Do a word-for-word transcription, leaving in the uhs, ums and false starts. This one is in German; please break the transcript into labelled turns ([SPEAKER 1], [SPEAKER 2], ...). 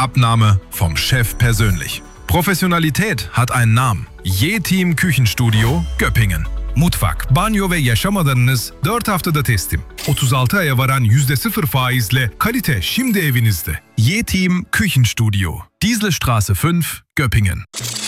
[SPEAKER 1] Abnahme vom Chef persönlich. Professionalität hat einen Namen. Yeteam Küchenstudio Göppingen. Mutfak, banyo ve yaşam alanınız dört haftada teslim. otuz altı aya varan yüzde sıfır faizle kalite şimdi evinizde. Yeteam Küchenstudio. Dieselstraße fünf, Göppingen.